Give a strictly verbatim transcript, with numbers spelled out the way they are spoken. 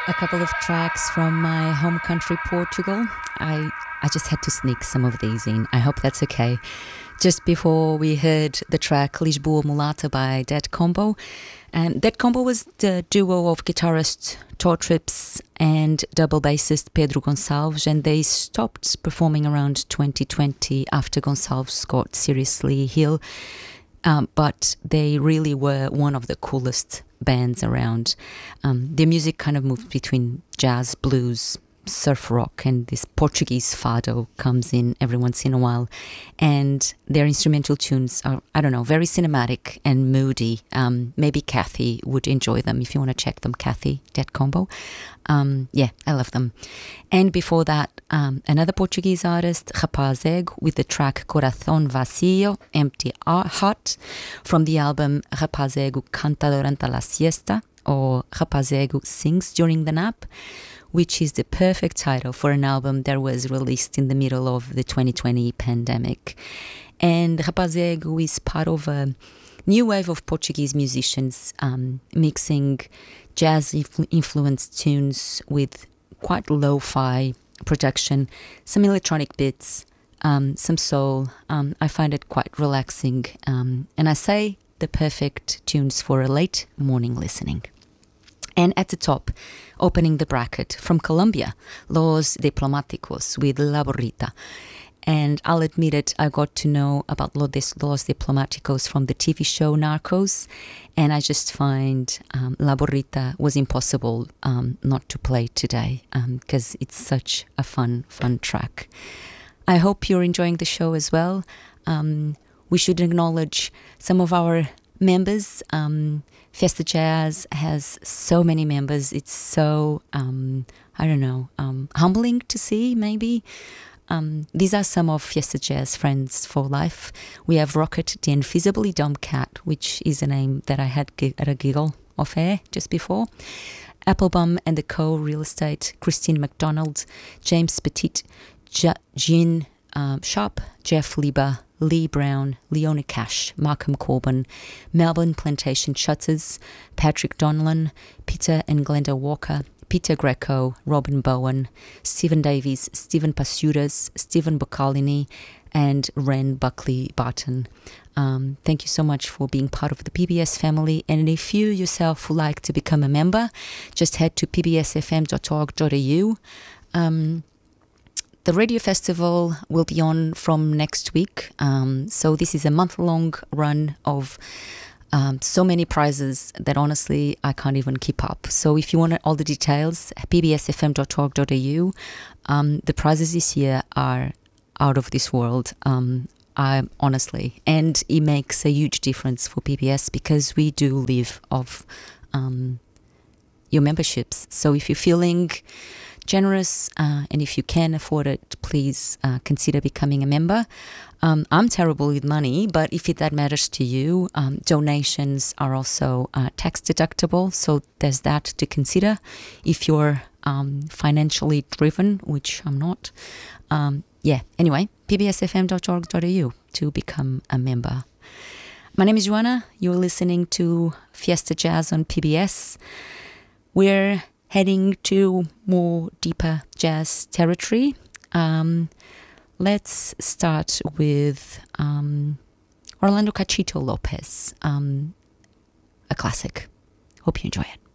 A couple of tracks from my home country, Portugal. I I just had to sneak some of these in. I hope that's okay. Just before we heard the track Lisboa Mulata by Dead Combo. And Dead Combo was the duo of guitarists Tor Trips and double bassist Pedro Gonçalves, and they stopped performing around twenty twenty after Gonçalves got seriously ill. Um, but they really were one of the coolest bands around. Um, their music kind of moved between jazz, blues, surf rock, and this Portuguese fado comes in every once in a while. And their instrumental tunes are, I don't know, very cinematic and moody. Um, maybe Kathy would enjoy them if you want to check them. Kathy, Dead Combo. Um, yeah, I love them. And before that, um, another Portuguese artist, Rapazego, with the track Coração Vazio, Empty Heart, from the album Rapazego Canta Durante la Siesta, or Rapazego Sings During the Nap, which is the perfect title for an album that was released in the middle of the twenty twenty pandemic. And Rapazego is part of a new wave of Portuguese musicians um, mixing jazz-influenced tunes with quite lo-fi production, some electronic bits, um, some soul. Um, I find it quite relaxing. Um, and I say the perfect tunes for a late morning listening. And at the top, opening the bracket, from Colombia, Los Diplomáticos with La Burrita. And I'll admit it, I got to know about Los Diplomáticos from the T V show Narcos, and I just find um, La Burrita was impossible um, not to play today, because um, it's such a fun, fun track. I hope you're enjoying the show as well. Um, we should acknowledge some of our members. Um, Fiesta Jazz has so many members. It's so, um, I don't know, um, humbling to see, maybe. Um, these are some of Fiesta Jazz friends for life. We have Rocket, the Invisibly Dumb Cat, which is a name that I had at a giggle off air just before. Applebum and the Co. Real Estate, Christine McDonald, James Petit, J- Jean um, Sharp, Jeff Lieber, Lee Brown, Leona Cash, Markham Corbin, Melbourne Plantation Shutters, Patrick Donlan, Peter and Glenda Walker, Peter Greco, Robin Bowen, Stephen Davies, Stephen Pasuras, Stephen Boccalini, and Ren Buckley Barton. Um, thank you so much for being part of the P B S family. And if you yourself would like to become a member, just head to p b s f m dot org dot a u. Um, The radio festival will be on from next week. Um, so this is a month-long run of um, so many prizes that honestly I can't even keep up. So if you want all the details, p b s f m dot org dot a u. Um, the prizes this year are out of this world, um, I, honestly. And it makes a huge difference for P B S because we do live off um, your memberships. So if you're feeling generous, uh, and if you can afford it, please uh, consider becoming a member. Um, I'm terrible with money, but if it, that matters to you, um, donations are also uh, tax deductible, so there's that to consider. If you're um, financially driven, which I'm not, um, yeah, anyway, p b s f m dot org dot a u to become a member. My name is Joanna. You're listening to Fiesta Jazz on P B S. We're heading to more deeper jazz territory. Um, let's start with um, Orlando Cachito Lopez, um, a classic. Hope you enjoy it.